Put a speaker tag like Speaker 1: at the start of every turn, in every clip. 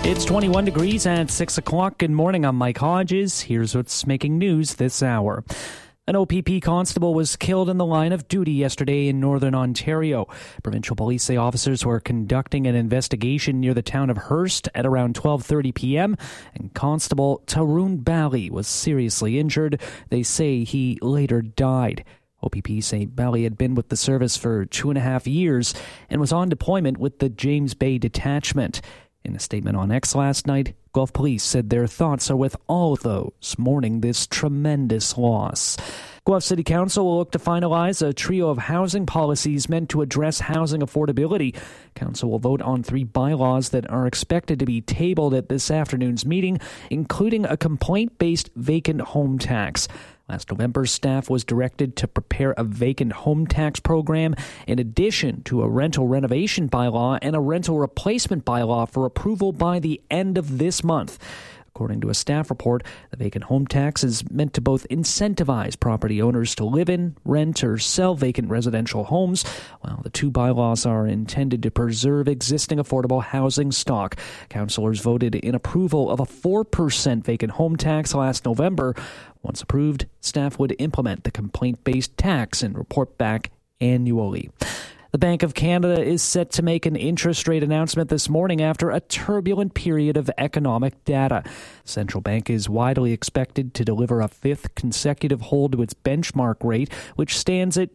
Speaker 1: It's 21 degrees at 6 o'clock. Good morning, I'm Mike Hodges. Here's what's making news this hour. An OPP constable was killed in the line of duty yesterday in northern Ontario. Provincial police say officers were conducting an investigation near the town of Hearst at around 12:30 p.m. and Constable Tarun Bali was seriously injured. They say he later died. OPP say Bali had been with the service for 2.5 years and was on deployment with the James Bay Detachment. In a statement on X last night, Guelph Police said their thoughts are with all those mourning this tremendous loss. Guelph City Council will look to finalize a trio of housing policies meant to address housing affordability. Council will vote on 3 bylaws that are expected to be tabled at this afternoon's meeting, including a complaint-based vacant home tax. Last November, staff was directed to prepare a vacant home tax program in addition to a rental renovation bylaw and a rental replacement bylaw for approval by the end of this month. According to a staff report, the vacant home tax is meant to both incentivize property owners to live in, rent, or sell vacant residential homes, while the 2 bylaws are intended to preserve existing affordable housing stock. Councillors voted in approval of a 4% vacant home tax last November. Once approved, staff would implement the complaint-based tax and report back annually. The Bank of Canada is set to make an interest rate announcement this morning after a turbulent period of economic data. The central bank is widely expected to deliver a 5th consecutive hold to its benchmark rate, which stands at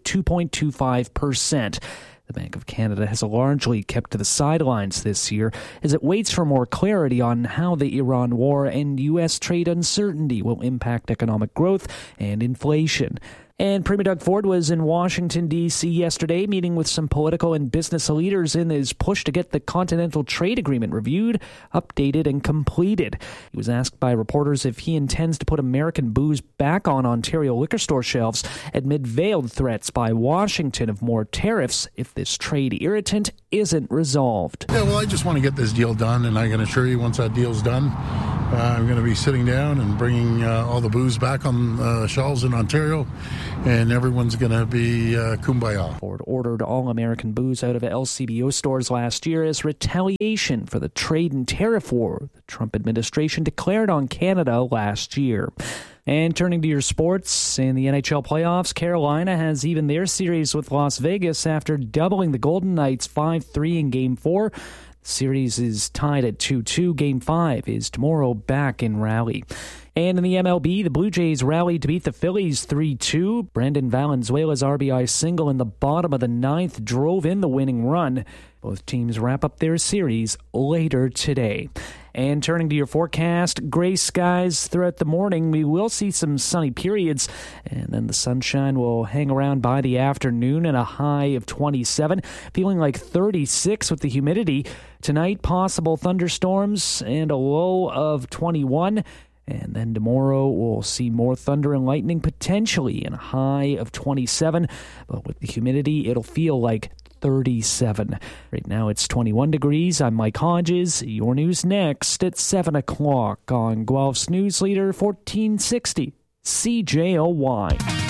Speaker 1: 2.25%. The Bank of Canada has largely kept to the sidelines this year as it waits for more clarity on how the Iran war and U.S. trade uncertainty will impact economic growth and inflation. And Premier Doug Ford was in Washington, D.C. yesterday, meeting with some political and business leaders in his push to get the Continental Trade Agreement reviewed, updated, and completed. He was asked by reporters if he intends to put American booze back on Ontario liquor store shelves amid veiled threats by Washington of more tariffs if this trade irritant isn't resolved.
Speaker 2: Yeah, well, I just want to get this deal done, and I can assure you once that deal's done, I'm going to be sitting down and bringing all the booze back on shelves in Ontario, and everyone's going to be kumbaya.
Speaker 1: Ford ordered all American booze out of LCBO stores last year as retaliation for the trade and tariff war the Trump administration declared on Canada last year. And turning to your sports, in the NHL playoffs, Carolina has evened their series with Las Vegas after doubling the Golden Knights 5-3 in Game 4. The series is tied at 2-2. Game 5 is tomorrow back in Raleigh. And in the MLB, the Blue Jays rallied to beat the Phillies 3-2. Brendan Valenzuela's RBI single in the bottom of the 9th drove in the winning run. Both teams wrap up their series later today. And turning to your forecast, gray skies throughout the morning. We will see some sunny periods, and then the sunshine will hang around by the afternoon at a high of 27, feeling like 36 with the humidity. Tonight, possible thunderstorms and a low of 21. And then tomorrow, we'll see more thunder and lightning potentially and a high of 27. But with the humidity, it'll feel like 37. Right now, it's 21 degrees. I'm Mike Hodges. Your news next at 7 o'clock on Guelph's News Leader 1460 CJOY.